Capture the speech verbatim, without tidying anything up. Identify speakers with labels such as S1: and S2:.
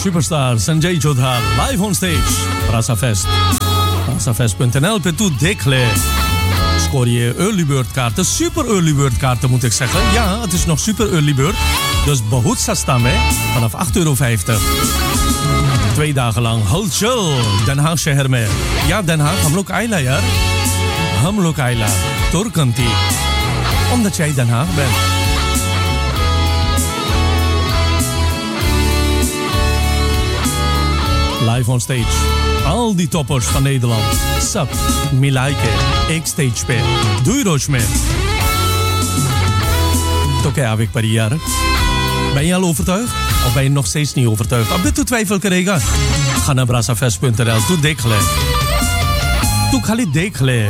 S1: Superstar Sanjay Chodha live on stage. Brasa Fest. brasa fest punt n l पे तू देख ले. Scoor je early bird kaarten, super early bird kaarten moet ik zeggen. Ja, het is nog super early bird. Dus बहुत सस्ता में vanaf acht euro vijftig. Twee dagen lang Hulchel, Den Haag शहर में. Ja, Den Haag, हम लोग आइला यार. हम लोग आइला. Turkanti. Omdat jij Den Haag bent. Live on stage. Al die toppers van Nederland. Sap, Milaike, X-Stage पे. Doei रोज में. तो क्या आवेग परी यार? Ben je al overtuigd? Of ben je nog steeds niet overtuigd? अब भी तू twijfel करेगा. Ga naar brasa fest punt n l. तू देख ले. तू खाली देख ले.